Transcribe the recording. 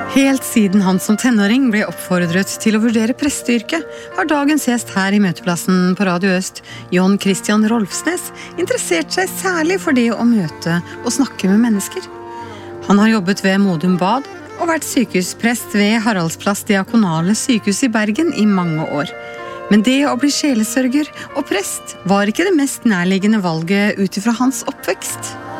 Helt siden han som tenåring ble oppfordret til å vurdere presteyrket, har dagens gjest her i Møteplassen på Radio Øst, John Christian Rolfsnes, interessert seg særlig for det å møte og snakke med mennesker. Han har jobbet ved Modum Bad og vært sykehusprest ved Haraldsplass Diakonale sykehus i Bergen i mange år. Men det å bli sjelesørger og prest var ikke det mest nærliggende valget ut ifra hans oppvekst.